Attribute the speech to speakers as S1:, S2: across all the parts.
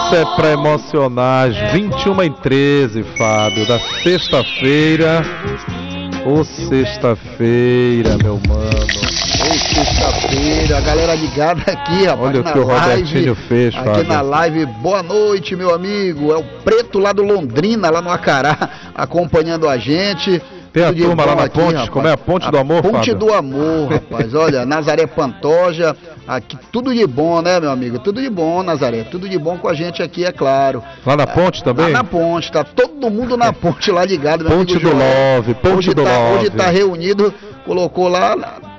S1: Isso é pra emocionar. Às 21h13, Fábio, da sexta-feira. Ô, sexta-feira, meu mano.
S2: Ô, sexta-feira, a galera ligada aqui, rapaz.
S1: Olha o que o Robertinho fez, Fábio.
S2: Aqui na live, boa noite, meu amigo. É o Preto lá do Londrina, lá no Acará, acompanhando a gente.
S1: Tem a turma lá na ponte, rapaz. Como é a Ponte do Amor,
S2: Ponte
S1: Fábio?
S2: do Amor, rapaz. Olha, Nazaré Pantoja, aqui tudo de bom, né, meu amigo? Tudo de bom, Nazaré. Tudo de bom com a gente aqui, é claro.
S1: Lá na ponte também?
S2: Lá na ponte, tá todo mundo na ponte lá ligado, meu
S1: Ponte
S2: amigo
S1: do
S2: João.
S1: Love, Ponte do Love.
S2: Hoje tá reunido, colocou lá,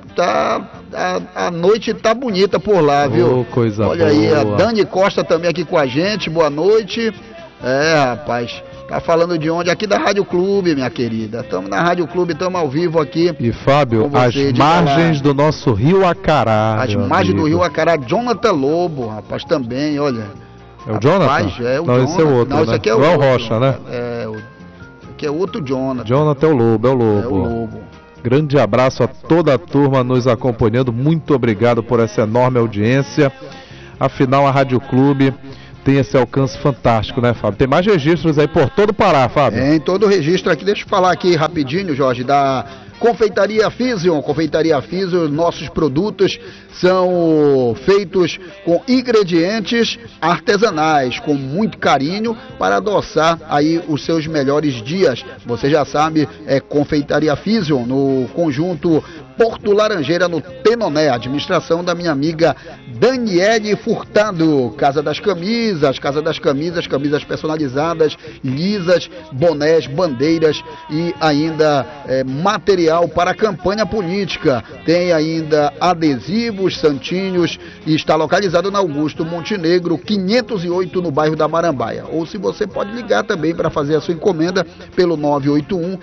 S2: a noite tá bonita por lá, viu?
S1: Coisa
S2: Olha
S1: boa.
S2: aí, a Dani Costa também aqui com a gente, boa noite. É, rapaz, tá falando de onde? Aqui da Rádio Clube, minha querida. Estamos na Rádio Clube, estamos ao vivo aqui.
S1: E Fábio, as margens do nosso Rio Acará.
S2: As margens do Rio Acará, Jonathan Lobo, rapaz, também, olha.
S1: É o Jonathan?
S2: Rapaz, é o
S1: não,
S2: Jonathan.
S1: esse é o outro,
S2: não,
S1: né?
S2: esse aqui é
S1: não
S2: o
S1: é o
S2: outro.
S1: Rocha, né?
S2: Esse aqui é outro Jonathan.
S1: Jonathan é o Lobo, é o Lobo.
S2: É o Lobo.
S1: Grande abraço a toda a turma nos acompanhando. Muito obrigado por essa enorme audiência. Afinal, a Rádio Clube tem esse alcance fantástico, né, Fábio? Tem mais registros aí por todo o Pará, Fábio.
S2: Tem todo o registro aqui. Deixa eu falar aqui rapidinho, Jorge, da Confeitaria Fission. Confeitaria Fission, nossos produtos são feitos com ingredientes artesanais, com muito carinho, para adoçar aí os seus melhores dias. Você já sabe, é Confeitaria Fission, no conjunto Porto Laranjeira, no Tenoné, administração da minha amiga Daniele Furtado. Casa das camisas, camisas personalizadas, lisas, bonés, bandeiras e ainda material para a campanha política. Tem ainda adesivos, santinhos, e está localizado na Augusto Montenegro, 508, no bairro da Marambaia. Ou se você pode ligar também para fazer a sua encomenda pelo 981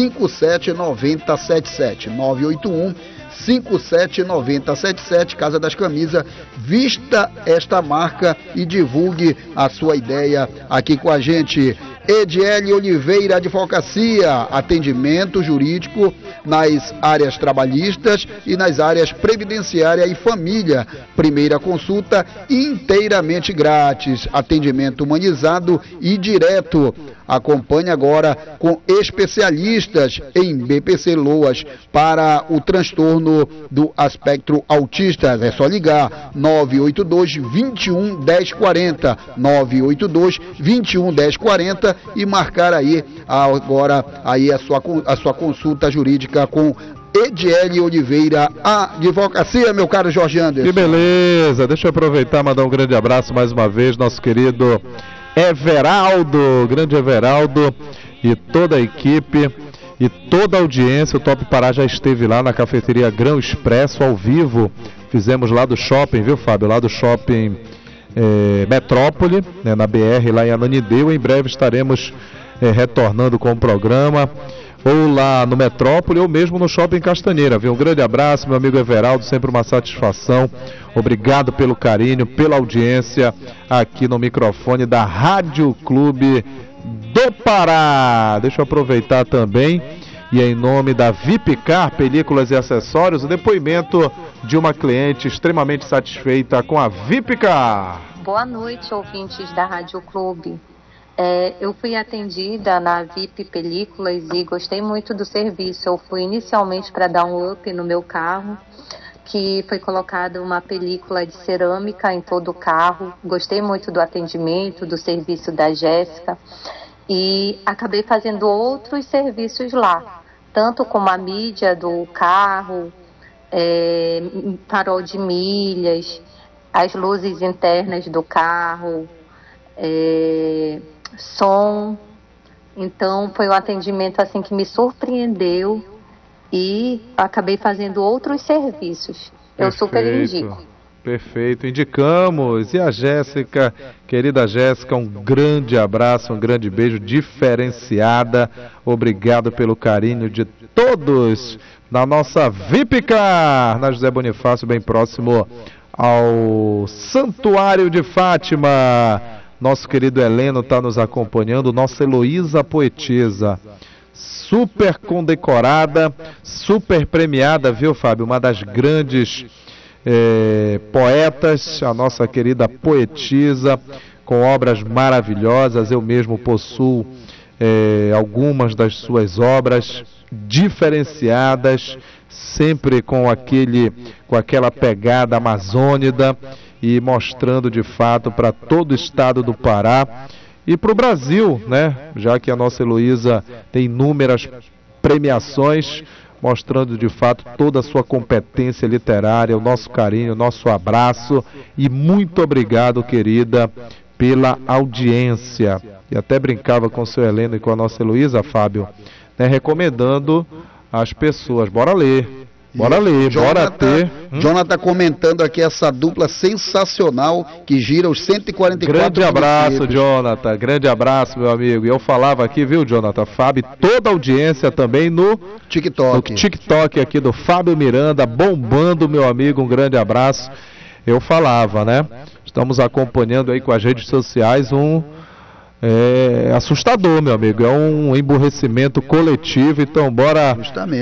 S2: 579077. 981 579077, Casa das Camisas. Vista esta marca e divulgue a sua ideia aqui com a gente. Ediele Oliveira Advocacia, atendimento jurídico nas áreas trabalhistas e nas áreas previdenciária e família. Primeira consulta inteiramente grátis, atendimento humanizado e direto. Acompanhe agora com especialistas em BPC Loas para o transtorno do espectro autista. É só ligar 982 21 1040, 982 21 1040 e marcar aí agora aí a sua consulta jurídica com Ediele Oliveira Advocacia, meu caro Jorge Anderson.
S1: Que beleza, deixa eu aproveitar e mandar um grande abraço mais uma vez, nosso querido Everaldo, grande Everaldo e toda a equipe e toda a audiência. O Top Pará já esteve lá na cafeteria Grão Expresso ao vivo, fizemos lá do shopping, viu, Fábio? Lá do shopping Metrópole, né, na BR, lá em Ananideu. Em breve estaremos retornando com o programa, ou lá no Metrópole, ou mesmo no Shopping Castanheira, viu? Um grande abraço, meu amigo Everaldo, sempre uma satisfação. Obrigado pelo carinho, pela audiência aqui no microfone da Rádio Clube do Pará. Deixa eu aproveitar também, e em nome da Vipcar Películas e Acessórios, o depoimento de uma cliente extremamente satisfeita com a Vipcar.
S3: Boa noite, ouvintes da Rádio Clube. Eu fui atendida na VIP Películas e gostei muito do serviço. Eu fui inicialmente para dar um up no meu carro, que foi colocada uma película de cerâmica em todo o carro. Gostei muito do atendimento, do serviço da Jéssica, e acabei fazendo outros serviços lá, tanto como a mídia do carro, farol de milhas, as luzes internas do carro, som. Então foi um atendimento assim que me surpreendeu e acabei fazendo outros serviços. Eu super indico.
S1: Perfeito, indicamos. E a Jéssica, querida Jéssica, um grande abraço, um grande beijo, diferenciada. Obrigado pelo carinho de todos na nossa Vipcar, na José Bonifácio, bem próximo ao Santuário de Fátima. Nosso querido Heleno está nos acompanhando, nossa Heloísa Poetisa, super condecorada, super premiada, viu, Fábio? Uma das grandes poetas, a nossa querida poetisa, com obras maravilhosas. Eu mesmo possuo algumas das suas obras diferenciadas, sempre com aquela pegada amazônida e mostrando de fato para todo o estado do Pará e para o Brasil, né? Já que a nossa Heloísa tem inúmeras premiações, mostrando de fato toda a sua competência literária, o nosso carinho, o nosso abraço e muito obrigado, querida, pela audiência. E até brincava com o seu Heleno e com a nossa Heloísa, Fábio, né, recomendando às pessoas, bora ler, bora ter.
S2: Jonathan comentando aqui essa dupla sensacional que gira os 144
S1: Grande abraço, Jonathan, grande abraço, meu amigo. E eu falava aqui, viu, Jonathan, Fábio, toda a audiência também no TikTok aqui do Fábio Miranda, bombando, meu amigo, um grande abraço. Eu falava, né, estamos acompanhando aí com as redes sociais assustador, meu amigo, é um emburrecimento coletivo, então bora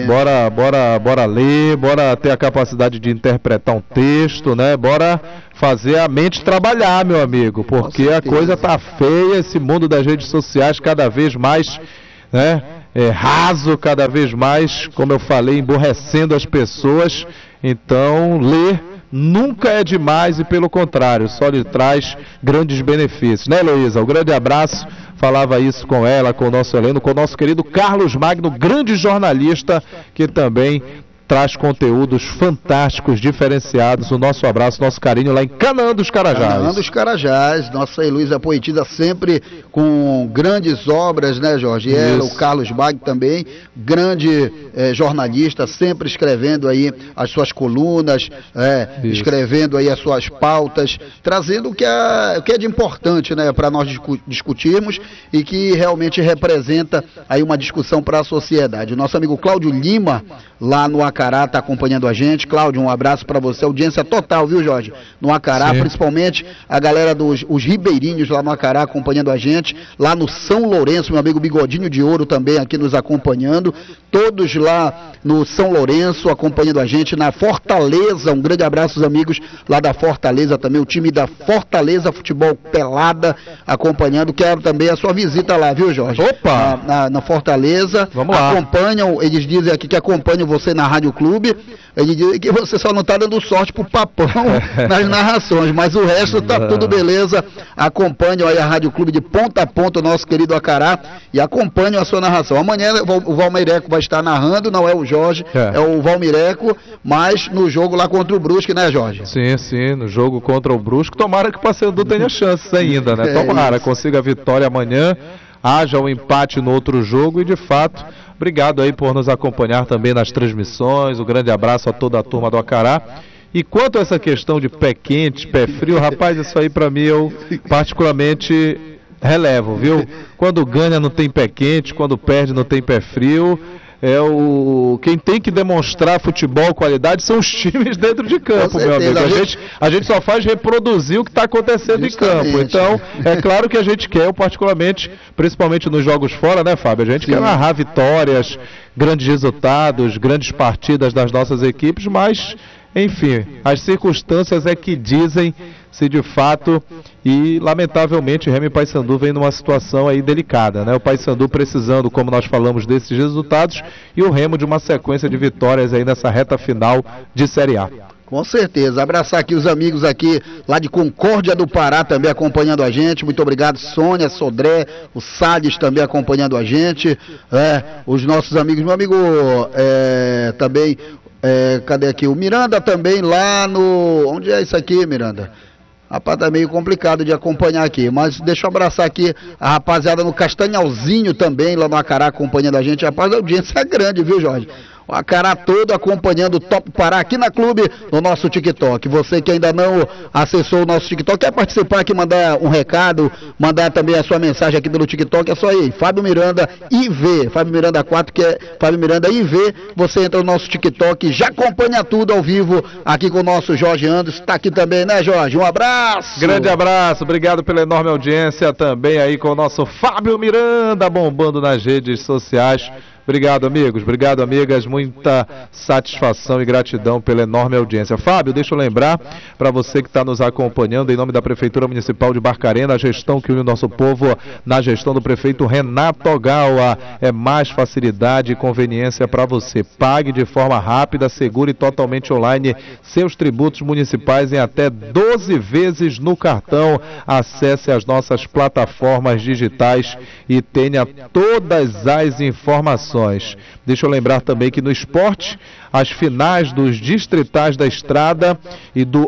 S1: ler, bora ter a capacidade de interpretar um texto, né, bora fazer a mente trabalhar, meu amigo, porque a coisa tá feia, esse mundo das redes sociais cada vez mais, né, raso, cada vez mais, como eu falei, emburrecendo as pessoas. Então ler nunca é demais e, pelo contrário, só lhe traz grandes benefícios, né, Heloísa? Um grande abraço, falava isso com ela, com o nosso Heleno, com o nosso querido Carlos Magno, grande jornalista, que também traz conteúdos fantásticos, diferenciados. O nosso abraço, nosso carinho lá em Canaã dos Carajás.
S2: Canaã dos Carajás, nossa Heloísa poetisa sempre com grandes obras, né, Jorge? E ela, o Carlos Magno também, grande jornalista, sempre escrevendo aí as suas colunas, escrevendo aí as suas pautas, trazendo o que é de importante, né, para nós discutirmos e que realmente representa aí uma discussão para a sociedade. O nosso amigo Cláudio Lima, lá no Acará, está acompanhando a gente. Cláudio, um abraço para você, audiência total, viu, Jorge? No Acará, principalmente a galera os ribeirinhos lá no Acará acompanhando a gente, lá no São Lourenço, meu amigo Bigodinho de Ouro também aqui nos acompanhando, todos lá no São Lourenço acompanhando a gente, na Fortaleza, um grande abraço aos amigos lá da Fortaleza também, o time da Fortaleza Futebol Pelada acompanhando. Quero também a sua visita lá, viu, Jorge?
S1: Opa!
S2: Na Fortaleza.
S1: Vamos lá.
S2: Acompanham, eles dizem aqui que acompanham você na Rádio Clube, eles dizem que você só não está dando sorte pro Papão nas narrações, mas o resto tá tudo beleza. Acompanham aí a Rádio Clube de ponta a ponta, o nosso querido Acará, e acompanham a sua narração. Amanhã o Valmireco vai estar narrando, não é o Jorge, é o Valmireco, mas no jogo lá contra o Brusque, né, Jorge?
S1: Sim, no jogo contra o Brusque. Tomara que o Paysandu tenha chances ainda, né? Tomara, consiga a vitória amanhã, haja um empate no outro jogo e, de fato, obrigado aí por nos acompanhar também nas transmissões. Um grande abraço a toda a turma do Acará. E quanto a essa questão de pé quente, pé frio, rapaz, isso aí pra mim eu particularmente relevo, viu? Quando ganha não tem pé quente, quando perde não tem pé frio. Quem tem que demonstrar futebol, qualidade, são os times dentro de campo, meu amigo. A gente só faz reproduzir o que está acontecendo em campo. Então, é claro que a gente quer, eu particularmente, principalmente nos jogos fora, né, Fábio? A gente quer narrar vitórias, grandes resultados, grandes partidas das nossas equipes, mas, enfim, as circunstâncias é que dizem se de fato, e lamentavelmente Remo e Paysandu vem numa situação aí delicada, né? O Paysandu precisando, como nós falamos, desses resultados, e o Remo de uma sequência de vitórias aí nessa reta final de Série A.
S2: Com certeza. Abraçar aqui os amigos aqui lá de Concórdia do Pará também acompanhando a gente. Muito obrigado, Sônia, Sodré, o Salles também acompanhando a gente. Os nossos amigos, meu amigo também, cadê aqui? O Miranda também lá no... Onde é isso aqui, Miranda? Rapaz, tá meio complicado de acompanhar aqui, mas deixa eu abraçar aqui a rapaziada no Castanhalzinho também, lá no Acará, acompanhando a gente. Rapaz, a audiência é grande, viu, Jorge? O Acará todo acompanhando o Top Pará aqui na Clube, no nosso TikTok. Você que ainda não acessou o nosso TikTok, quer participar aqui, mandar um recado, mandar também a sua mensagem aqui pelo TikTok, é só aí, Fábio Miranda IV, Fábio Miranda 4, que é Fábio Miranda IV, você entra no nosso TikTok, já acompanha tudo ao vivo aqui com o nosso Jorge Anderson, está aqui também, né, Jorge? Um abraço!
S1: Grande abraço, obrigado pela enorme audiência também aí com o nosso Fábio Miranda bombando nas redes sociais. Obrigado, amigos. Obrigado, amigas. Muita satisfação e gratidão pela enorme audiência. Fábio, deixa eu lembrar para você que está nos acompanhando, em nome da Prefeitura Municipal de Barcarena, a gestão que une o nosso povo na gestão do prefeito Renato Ogawa. É mais facilidade e conveniência para você. Pague de forma rápida, segura e totalmente online seus tributos municipais em até 12 vezes no cartão. Acesse as nossas plataformas digitais e tenha todas as informações. Deixa eu lembrar também que no esporte, as finais dos distritais da Estrada e do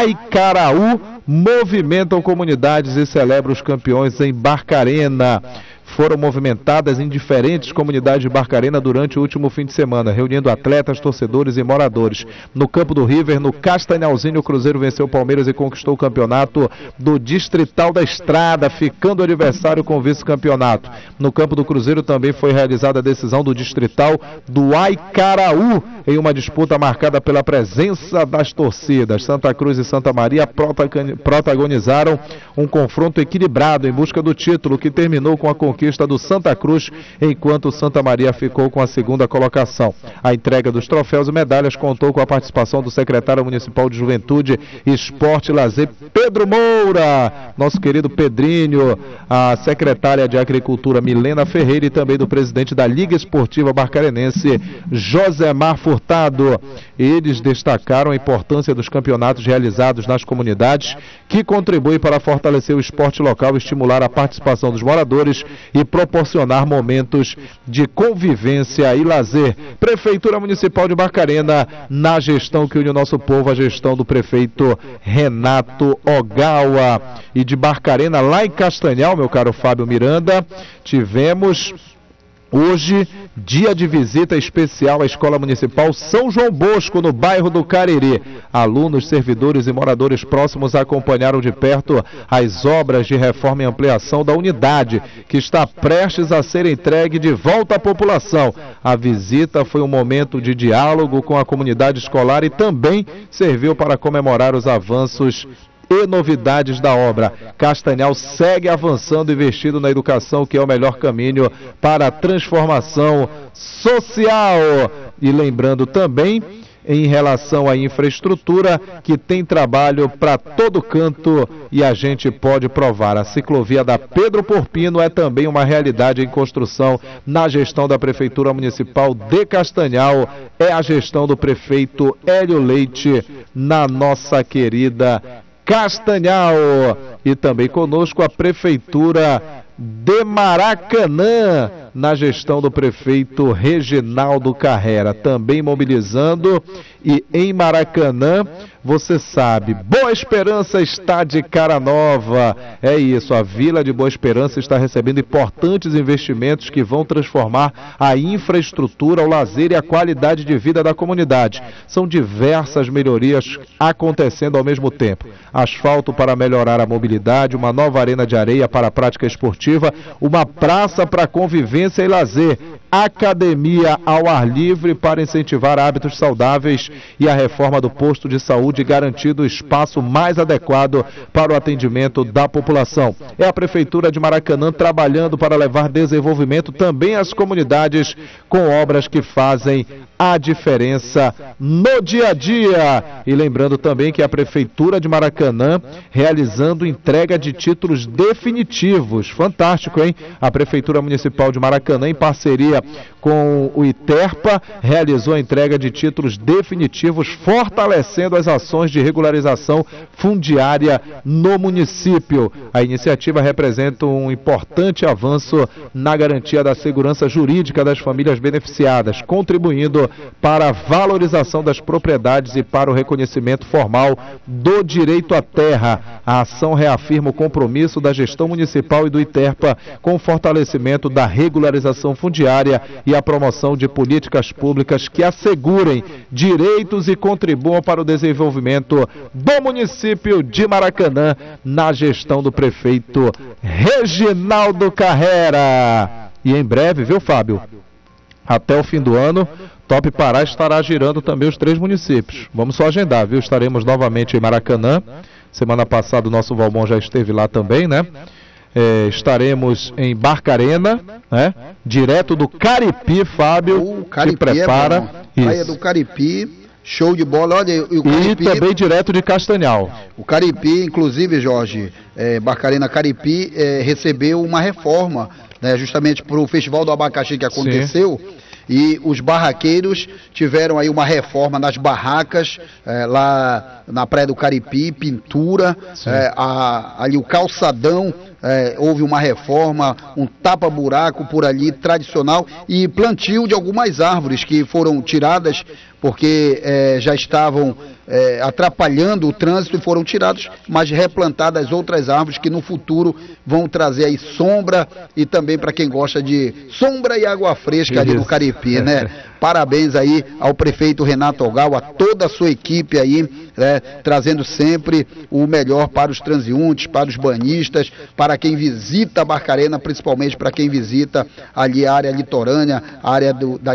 S1: Aicaraú movimentam comunidades e celebram os campeões em Barcarena. Foram movimentadas em diferentes comunidades de Barcarena durante o último fim de semana, reunindo atletas, torcedores e moradores. No campo do River, no Castanhalzinho, o Cruzeiro venceu o Palmeiras e conquistou o campeonato do Distrital da Estrada, ficando adversário com o vice-campeonato. No campo do Cruzeiro também foi realizada a decisão do Distrital do Aicaraú, em uma disputa marcada pela presença das torcidas. Santa Cruz e Santa Maria protagonizaram um confronto equilibrado em busca do título, que terminou com a conquista do Santa Cruz, enquanto o Santa Maria ficou com a segunda colocação. A entrega dos troféus e medalhas contou com a participação do secretário municipal de Juventude, Esporte e Lazer, Pedro Moura, nosso querido Pedrinho, a secretária de Agricultura, Milena Ferreira, e também do presidente da Liga Esportiva Barcarenense, Josemar Furtado. Eles destacaram a importância dos campeonatos realizados nas comunidades, que contribuem para fortalecer o esporte local, estimular a participação dos moradores e proporcionar momentos de convivência e lazer. Prefeitura Municipal de Barcarena, na gestão que une o nosso povo, a gestão do prefeito Renato Ogawa. E de Barcarena, lá em Castanhal, meu caro Fábio Miranda, tivemos hoje dia de visita especial à Escola Municipal São João Bosco, no bairro do Cariri. Alunos, servidores e moradores próximos acompanharam de perto as obras de reforma e ampliação da unidade, que está prestes a ser entregue de volta à população. A visita foi um momento de diálogo com a comunidade escolar e também serviu para comemorar os avanços e novidades da obra. Castanhal segue avançando e investindo na educação, que é o melhor caminho para a transformação social. E lembrando também, em relação à infraestrutura, que tem trabalho para todo canto e a gente pode provar. A ciclovia da Pedro Porpino é também uma realidade em construção na gestão da Prefeitura Municipal de Castanhal. É a gestão do prefeito Hélio Leite na nossa querida Castanhal. E também conosco a Prefeitura de Maracanã, na gestão do prefeito Reginaldo Carrera, também mobilizando. E em Maracanã, você sabe, Boa Esperança está de cara nova. É isso, a Vila de Boa Esperança está recebendo importantes investimentos que vão transformar a infraestrutura, o lazer e a qualidade de vida da comunidade. São diversas melhorias acontecendo ao mesmo tempo. Asfalto para melhorar a mobilidade, uma nova arena de areia para a prática esportiva, uma praça para convivência e lazer, academia ao ar livre para incentivar hábitos saudáveis e a reforma do posto de saúde, garantindo o espaço mais adequado para o atendimento da população. É a Prefeitura de Maracanã trabalhando para levar desenvolvimento também às comunidades, com obras que fazem a diferença no dia a dia. E lembrando também que a Prefeitura de Maracanã realizando entrega de títulos definitivos. Fantástico, hein? A Prefeitura Municipal de Maracanã, em parceria com o Iterpa, realizou a entrega de títulos definitivos, fortalecendo as ações de regularização fundiária no município. A iniciativa representa um importante avanço na garantia da segurança jurídica das famílias beneficiadas, contribuindo Estado para a valorização das propriedades e para o reconhecimento formal do direito à terra. A ação reafirma o compromisso da gestão municipal e do ITERPA com o fortalecimento da regularização fundiária e a promoção de políticas públicas que assegurem direitos e contribuam para o desenvolvimento do município de Maracanã na gestão do prefeito Reginaldo Carrera. E em breve, viu, Fábio? Até o fim do ano, Top Pará estará girando também os 3 municípios. Vamos só agendar, viu? Estaremos novamente em Maracanã. Semana passada o nosso Valmon já esteve lá também, né? Estaremos em Barcarena, né? Direto do Caripi, Fábio.
S2: O Caripi
S1: se prepara.
S2: Praia do Caripi, show de bola. Olha, o
S1: Caripi, e também direto de Castanhal.
S2: O Caripi, inclusive, Jorge, Barcarena Caripi recebeu uma reforma, né, justamente para o Festival do Abacaxi que aconteceu. Sim. E os barraqueiros tiveram aí uma reforma nas barracas, lá na Praia do Caripi, pintura, ali o calçadão, houve uma reforma, um tapa-buraco por ali, tradicional, e plantio de algumas árvores que foram tiradas porque já estavam atrapalhando o trânsito e foram tirados, mas replantadas outras árvores que no futuro vão trazer aí sombra e também para quem gosta de sombra e água fresca ali no Caripi, né? Parabéns aí ao prefeito Renato Ogal, a toda a sua equipe aí, trazendo sempre o melhor para os transeuntes, para os banhistas, para quem visita a Barcarena, principalmente para quem visita ali a área litorânea, a área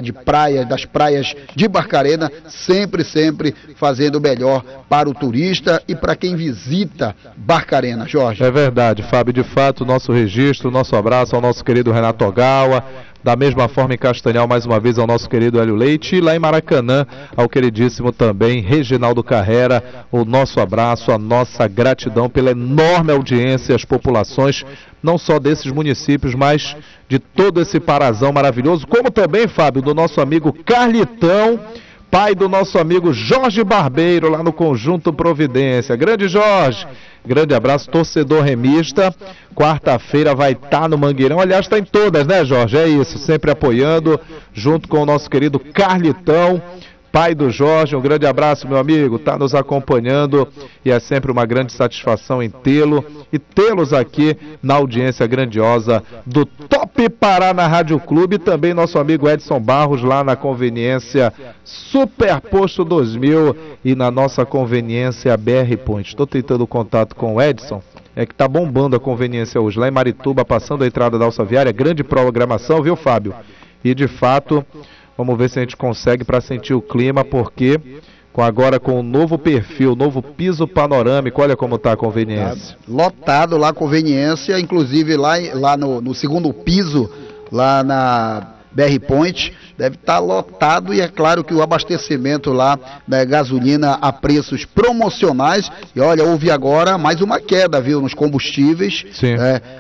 S2: das praias de Barcarena, sempre fazendo o melhor para o turista e para quem visita Barcarena, Jorge.
S1: É verdade, Fábio, de fato, nosso registro, nosso abraço ao nosso querido Renato Ogawa. Da mesma forma em Castanhal, mais uma vez, ao nosso querido Hélio Leite. E lá em Maracanã, ao queridíssimo também Reginaldo Carrera, o nosso abraço, a nossa gratidão pela enorme audiência, as populações, não só desses municípios, mas de todo esse Parazão maravilhoso, como também, Fábio, do nosso amigo Carlitão, pai do nosso amigo Jorge Barbeiro, lá no Conjunto Providência. Grande Jorge, grande abraço, torcedor remista. Quarta-feira vai estar no Mangueirão, aliás, está em todas, né, Jorge? É isso, sempre apoiando, junto com o nosso querido Carlitão, pai do Jorge. Um grande abraço, meu amigo, está nos acompanhando e é sempre uma grande satisfação em tê-lo e tê-los aqui na audiência grandiosa do Top Pará na Rádio Clube, e também nosso amigo Edson Barros lá na conveniência Superposto 2000 e na nossa conveniência BR Point. Estou tentando contato com o Edson, que tá bombando a conveniência hoje lá em Marituba, passando a entrada da Alça Viária, grande programação, viu, Fábio? E de fato, vamos ver se a gente consegue para sentir o clima, porque agora com o novo perfil, novo piso panorâmico, olha como está a conveniência.
S2: Lotado lá a conveniência, inclusive lá no segundo piso, lá na BR Point, deve estar lotado, e é claro que o abastecimento lá da gasolina a preços promocionais. E olha, houve agora mais uma queda, viu, nos combustíveis.
S1: Sim.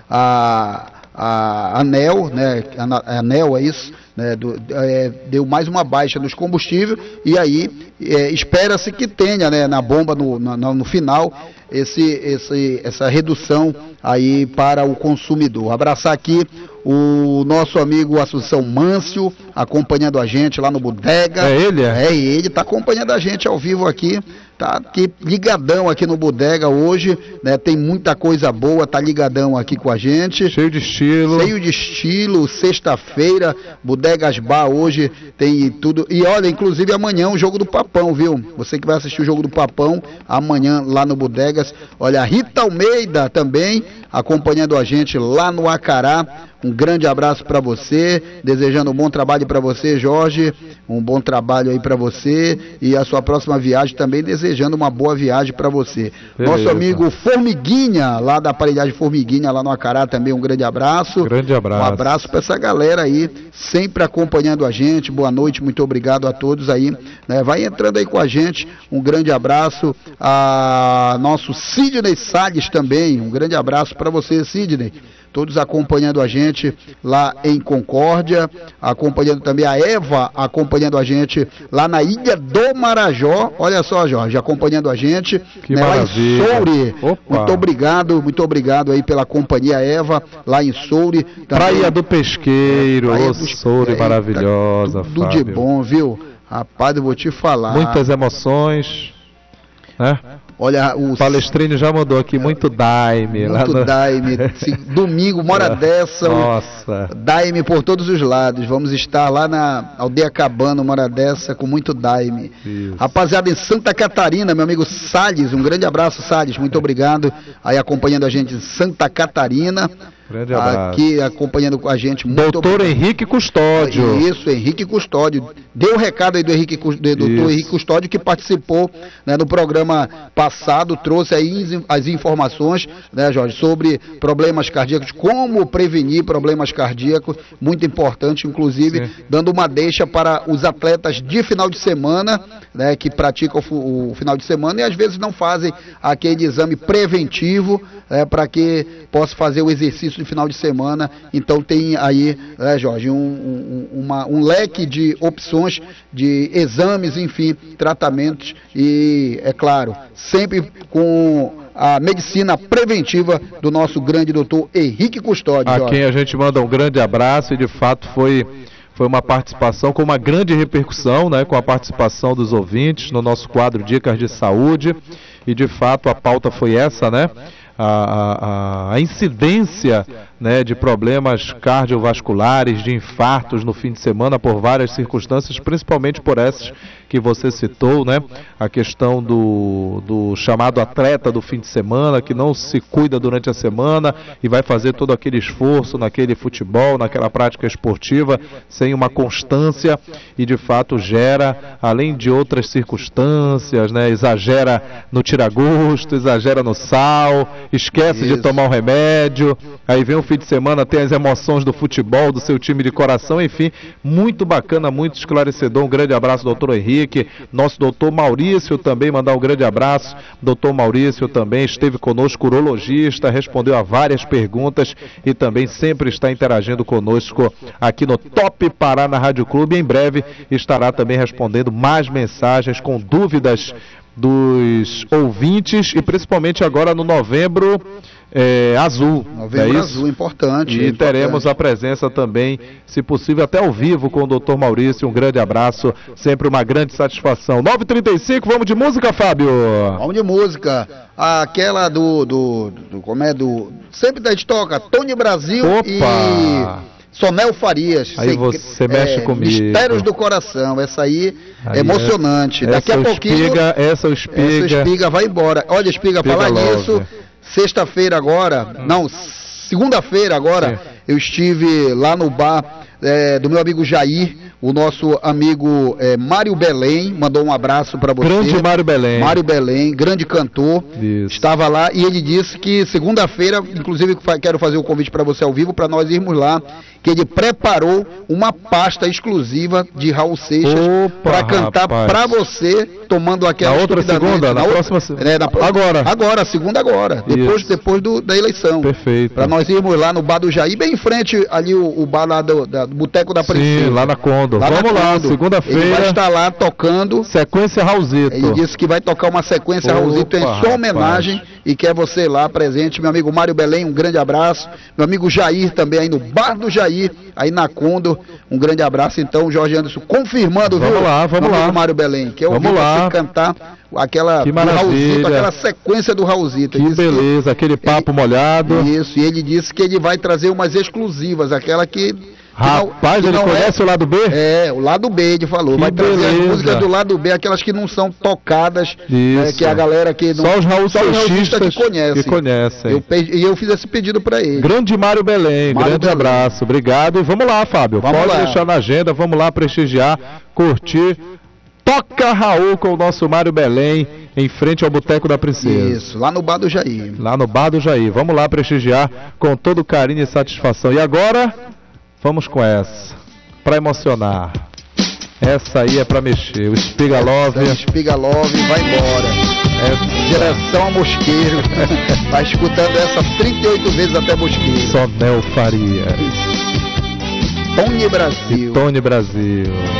S2: A ANEEL, né, a ANEEL é isso, né, deu mais uma baixa nos combustíveis, e aí espera-se que tenha, né, na bomba no final essa redução aí para o consumidor. Abraçar aqui o nosso amigo Assunção Mâncio, acompanhando a gente lá no Bodega.
S1: É ele?
S2: Ele está acompanhando a gente ao vivo aqui, tá aqui ligadão aqui no Bodega hoje, né? Tem muita coisa boa, tá ligadão aqui com a gente.
S1: Cheio de estilo,
S2: sexta-feira, Bodegas Bar hoje tem tudo. E olha, inclusive amanhã o jogo do Papão, viu? Você que vai assistir o jogo do Papão, amanhã lá no Bodegas. Olha, a Rita Almeida também acompanhando a gente lá no Acará. Um grande abraço para você, desejando um bom trabalho para você, Jorge, um bom trabalho aí para você, e a sua próxima viagem também desejando uma boa viagem para você. Beleza. Nosso amigo Formiguinha, lá da aparelhagem Formiguinha, lá no Acará, também um grande abraço.
S1: Grande abraço.
S2: Um abraço para essa galera aí, sempre acompanhando a gente. Boa noite, muito obrigado a todos aí, né? Vai entrando aí com a gente, um grande abraço a nosso Sidney Salles também, um grande abraço para você, Sidney. Todos acompanhando a gente lá em Concórdia, acompanhando também a Eva, acompanhando a gente lá na Ilha do Marajó. Olha só, Jorge, acompanhando a gente,
S1: que maravilha.
S2: Lá em Soure. Muito obrigado aí pela companhia, Eva, lá em Soure.
S1: Praia do Pesqueiro, Soure maravilhosa,
S2: tudo de bom, viu? Rapaz, eu vou te falar.
S1: Muitas emoções, né?
S2: Olha, o
S1: Palestrino já mandou aqui muito daime.
S2: Muito daime. Domingo, uma hora dessa.
S1: Nossa.
S2: Daime por todos os lados. Vamos estar lá na Aldeia Cabana, uma hora dessa, com muito daime.
S1: Isso.
S2: Rapaziada, em Santa Catarina, meu amigo Salles, um grande abraço, Salles. Muito obrigado aí acompanhando a gente em Santa Catarina.
S1: Grande abraço.
S2: Aqui acompanhando com a gente. Muito
S1: Doutor Henrique Custódio.
S2: Isso, Henrique Custódio. Deu o recado aí do doutor Henrique Custódio, que participou, né, no programa passado, trouxe aí as informações, né, Jorge, sobre problemas cardíacos, como prevenir problemas cardíacos, muito importante, inclusive, dando uma deixa para os atletas de final de semana, né, que praticam o final de semana e às vezes não fazem aquele exame preventivo, para que possa fazer o exercício de final de semana. Então tem aí, Jorge, um leque de opções de exames, enfim, tratamentos e, é claro, sempre com a medicina preventiva do nosso grande doutor Henrique Custódio.
S1: A quem a gente manda um grande abraço e de fato foi uma participação com uma grande repercussão, né, com a participação dos ouvintes no nosso quadro Dicas de Saúde, e de fato a pauta foi essa, né? A incidência, né, de problemas cardiovasculares, de infartos no fim de semana por várias circunstâncias, principalmente por essas que você citou, né? A questão do chamado atleta do fim de semana, que não se cuida durante a semana e vai fazer todo aquele esforço naquele futebol, naquela prática esportiva, sem uma constância e de fato gera, além de outras circunstâncias, né? Exagera no tira-gosto, exagera no sal, esquece de tomar um remédio, aí vem o fim de semana, tem as emoções do futebol, do seu time de coração, enfim, muito bacana, muito esclarecedor. Um grande abraço, doutor Henrique. Nosso doutor Maurício também, mandar um grande abraço. Doutor Maurício também esteve conosco, urologista, respondeu a várias perguntas e também sempre está interagindo conosco aqui no Top Paraná Rádio Clube. Em breve estará também respondendo mais mensagens com dúvidas dos ouvintes e principalmente agora no Novembro Azul.
S2: Novembro Azul, importante.
S1: E teremos a presença também, se possível, até ao vivo com o Dr. Maurício. Um grande abraço, sempre uma grande satisfação. 9h35, vamos de música, Fábio?
S2: Vamos de música. Aquela sempre da gente toca, Tony Brasil.
S1: Opa!
S2: E Sonel Farias.
S1: Aí você mexe comigo.
S2: Mistérios do Coração. Essa aí é emocionante. Daqui a pouquinho.
S1: Essa
S2: Espiga vai embora. Olha, Espiga, falar nisso. Sexta-feira agora, segunda-feira agora, eu estive lá no bar do meu amigo Jair, o nosso amigo Mário Belém, mandou um abraço para você.
S1: Grande Mário Belém.
S2: Mário Belém, grande cantor.
S1: Isso.
S2: Estava lá e ele disse que segunda-feira, inclusive quero fazer o convite para você ao vivo, para nós irmos lá, que ele preparou uma pasta exclusiva de Raul Seixas para cantar para você, tomando aquela...
S1: Na outra segunda? Na próxima segunda?
S2: Agora, segunda agora. Depois da eleição.
S1: Perfeito.
S2: Para nós irmos lá no bar do Jair, bem em frente ali o bar lá do Boteco da Princesa.
S1: Sim, lá na Condo. Vamos lá, segunda-feira.
S2: Ele vai estar lá tocando.
S1: Sequência Raulzito.
S2: Ele disse que vai tocar uma sequência Raulzito em sua homenagem e quer você lá presente. Meu amigo Mário Belém, um grande abraço. Meu amigo Jair também aí no bar do Jair, aí na Condo. Um grande abraço. Então, Jorge Anderson confirmando,
S1: vamos
S2: viu?
S1: Vamos lá.
S2: Mário Belém, que eu ouvi você cantar aquela Raulzito, aquela sequência do Raulzito.
S1: Que beleza, aquele papo molhado.
S2: Isso, e ele disse que ele vai trazer umas exclusivas, aquela que...
S1: Rapaz, ele conhece o lado B?
S2: O lado B, ele falou. Vai trazer as músicas do lado B, aquelas que não são tocadas, que a galera que não...
S1: Só os Raul Seixistas
S2: que conhecem. E eu fiz esse pedido para ele.
S1: Grande Mário Belém, grande abraço, obrigado. E vamos lá, Fábio, pode deixar na agenda, vamos lá prestigiar, curtir. Toca Raul com o nosso Mário Belém, em frente ao Boteco da Princesa.
S2: Isso, lá no bar do Jair.
S1: Lá no bar do Jair, vamos lá prestigiar com todo carinho e satisfação. E agora... vamos com essa, pra emocionar. Essa aí é pra mexer. O Espiga Love.
S2: O Espiga Love vai embora. Direção a Mosqueiro. Vai escutando essa 38 vezes até Mosqueiro.
S1: Sonel Farias.
S2: Tony Brasil.
S1: Tony Brasil.